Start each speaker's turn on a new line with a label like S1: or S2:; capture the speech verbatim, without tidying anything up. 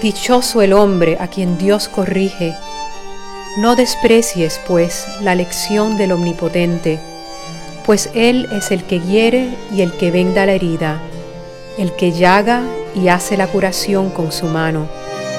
S1: Dichoso el hombre a quien Dios corrige. No desprecies, pues, la lección del Omnipotente, pues Él es el que hiere y el que venda la herida, el que llaga y hace la curación con su mano.